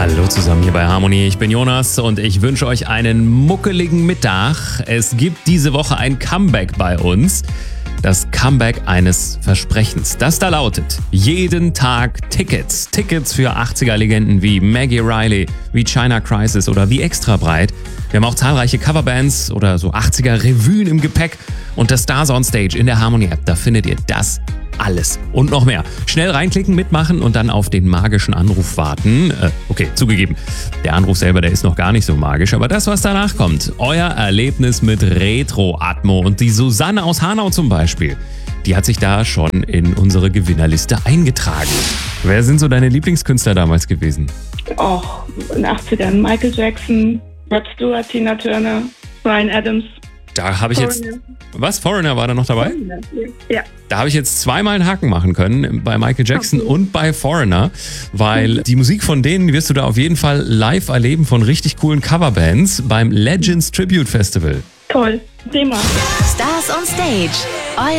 Hallo zusammen hier bei Harmonie, ich bin Jonas und ich wünsche euch einen muckeligen Mittag. Es gibt diese Woche ein Comeback bei uns. Das Comeback eines Versprechens. Das da lautet: jeden Tag Tickets. Tickets für 80er-Legenden wie Maggie Riley, wie China Crisis oder wie Extra Breit. Wir haben auch zahlreiche Coverbands oder so 80er-Revuen im Gepäck. Und das Stars on Stage in der Harmonie-App, da findet ihr das alles und noch mehr. Schnell reinklicken, mitmachen und dann auf den magischen Anruf warten. Okay, zugegeben, der Anruf selber, der ist noch gar nicht so magisch, aber das, was danach kommt, euer Erlebnis mit Retro-Atmo. Und die Susanne aus Hanau zum Beispiel, die hat sich da schon in unsere Gewinnerliste eingetragen. Wer sind so deine Lieblingskünstler damals gewesen? Auch in den 80ern Michael Jackson, Rod Stewart, Tina Turner, Bryan Adams. Da habe ich jetzt... Was? Foreigner war da noch dabei? Ja. Da habe ich jetzt zweimal einen Haken machen können, bei Michael Jackson und bei Foreigner, weil die Musik von denen wirst du da auf jeden Fall live erleben von richtig coolen Coverbands beim Legends Tribute Festival. Toll. Thema. Stars on Stage. Euer